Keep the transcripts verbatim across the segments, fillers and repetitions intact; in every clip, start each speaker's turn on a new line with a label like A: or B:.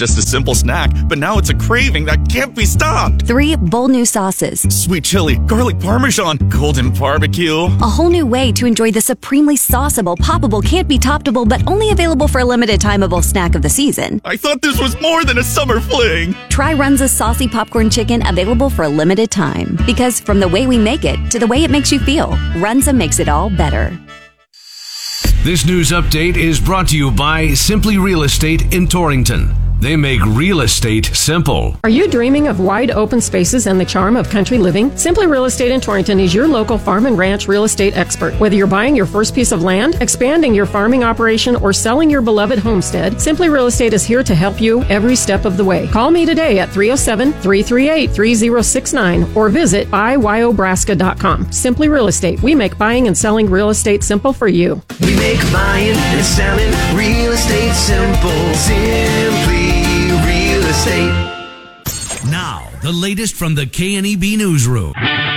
A: just a simple snack, but now it's a craving that can't be stopped.
B: Three bold new sauces.
A: Sweet chili, garlic parmesan, golden barbecue.
B: A whole new way to enjoy the supremely sauceable, poppable, can't be toppable, but only available for a limited timeable snack of the season.
A: I thought this was more than a summer fling.
B: Try Runza's saucy popcorn chicken, available for a limited time. Because from the way we make it to the way it makes you feel, Runza makes it all better.
C: This news update is brought to you by Simply Real Estate in Torrington. They make real estate simple.
D: Are you dreaming of wide open spaces and the charm of country living? Simply Real Estate in Torrington is your local farm and ranch real estate expert. Whether you're buying your first piece of land, expanding your farming operation, or selling your beloved homestead, Simply Real Estate is here to help you every step of the way. Call me today at three oh seven, three three eight, three oh six nine or visit buy wyobraska dot com. Simply Real Estate. We make buying and selling real estate simple for you.
E: We make buying and selling real estate simple. Simply Real Estate.
C: Now, the latest from the K N E B Newsroom.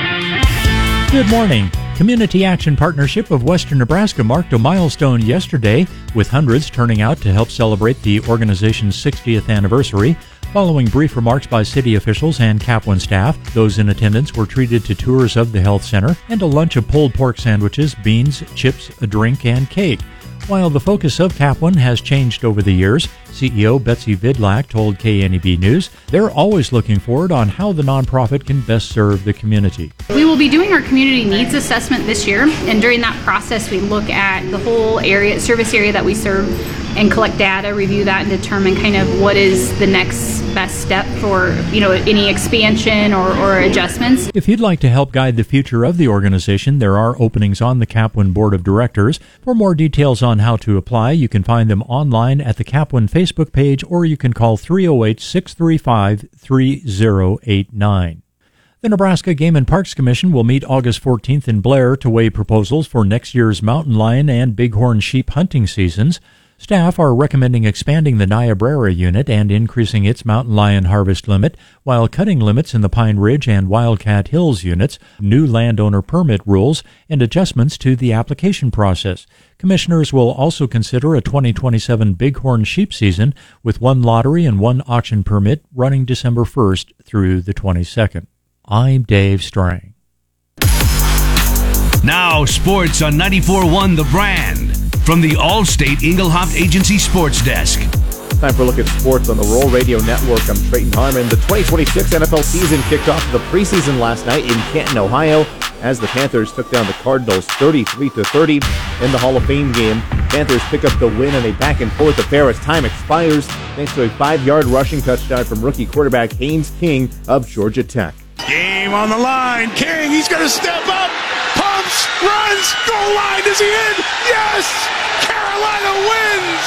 F: Good morning. Community Action Partnership of Western Nebraska marked a milestone yesterday, with hundreds turning out to help celebrate the organization's sixtieth anniversary. Following brief remarks by city officials and Kaplan staff, those in attendance were treated to tours of the health center and a lunch of pulled pork sandwiches, beans, chips, a drink, and cake. While the focus of Kaplan has changed over the years, C E O Betsy Vidlak told K N E B News they're always looking forward on how the nonprofit can best serve the community.
G: We will be doing our community needs assessment this year, and during that process we look at the whole area, service area that we serve, and collect data, review that, and determine kind of what is the next best step for, you know, any expansion or, or adjustments.
F: If you'd like to help guide the future of the organization, there are openings on the Kaplan Board of Directors. For more details on how to apply, you can find them online at the Kaplan Facebook page, or you can call three oh eight, six three five, three oh eight nine. The Nebraska Game and Parks Commission will meet August fourteenth in Blair to weigh proposals for next year's mountain lion and bighorn sheep hunting seasons. Staff are recommending expanding the Niobrara unit and increasing its mountain lion harvest limit, while cutting limits in the Pine Ridge and Wildcat Hills units, new landowner permit rules, and adjustments to the application process. Commissioners will also consider a twenty twenty-seven bighorn sheep season with one lottery and one auction permit running December first through the twenty-second. I'm Dave Strang.
C: Now, sports on ninety-four point one The Brand. From the All-State Engelhoff Agency Sports Desk.
H: Time for a look at sports on the Roll Radio Network. I'm Trayton Harmon. The twenty twenty-six N F L season kicked off the preseason last night in Canton, Ohio, as the Panthers took down the Cardinals thirty-three to thirty in the Hall of Fame game. Panthers pick up the win in a back-and-forth affair as time expires, thanks to a five-yard rushing touchdown from rookie quarterback Haynes King of Georgia Tech.
I: Game on the line. King, he's going to step up. Pumps, runs, goal line. Is he in? Yes! Carolina wins!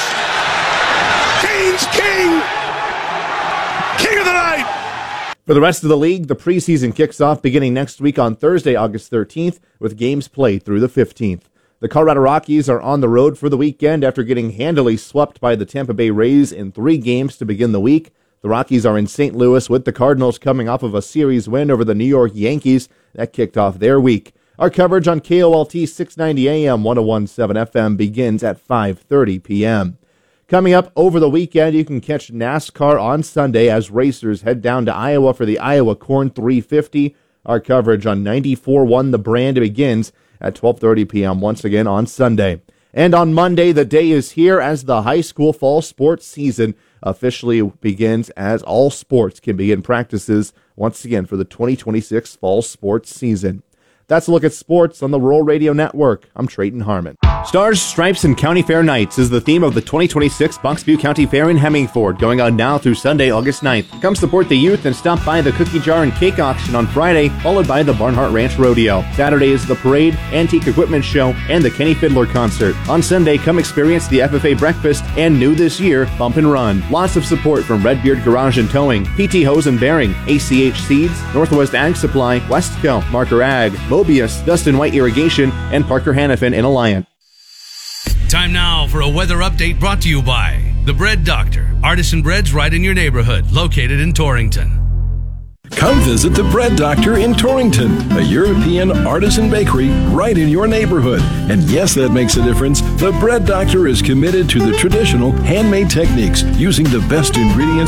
I: Haynes King! King of the night!
H: For the rest of the league, the preseason kicks off beginning next week on Thursday, August thirteenth, with games played through the fifteenth. The Colorado Rockies are on the road for the weekend after getting handily swept by the Tampa Bay Rays in three games to begin the week. The Rockies are in Saint Louis with the Cardinals coming off of a series win over the New York Yankees that kicked off their week. Our coverage on K O L T six ninety A M, one oh one point seven F M begins at five thirty p.m. Coming up over the weekend, you can catch NASCAR on Sunday as racers head down to Iowa for the Iowa Corn three fifty. Our coverage on ninety-four point one The Brand begins at twelve thirty p.m. once again on Sunday. And on Monday, the day is here as the high school fall sports season officially begins, as all sports can begin practices once again for the twenty twenty-six fall sports season. That's a look at sports on the Roll Radio Network. I'm Trayton Harmon. Stars, Stripes, and County Fair Nights is the theme of the twenty twenty-six Bucksview County Fair in Hemmingford, going on now through Sunday, August ninth. Come support the youth and stop by the cookie jar and cake auction on Friday, followed by the Barnhart Ranch Rodeo. Saturday is the parade, antique equipment show, and the Kenny Fiddler concert. On Sunday, come experience the F F A breakfast and new this year, Bump and Run. Lots of support from Redbeard Garage and Towing, P T Hose and Bearing, A C H Seeds, Northwest Ag Supply, Westco, Marker Ag, Mobius, Dustin White Irrigation, and Parker Hannafin in Alliant.
C: Time now for a weather update brought to you by The Bread Doctor. Artisan breads right in your neighborhood, located in Torrington.
J: Come visit The Bread Doctor in Torrington, a European artisan bakery right in your neighborhood. And yes, that makes a difference. The Bread Doctor is committed to the traditional handmade techniques, using the best ingredients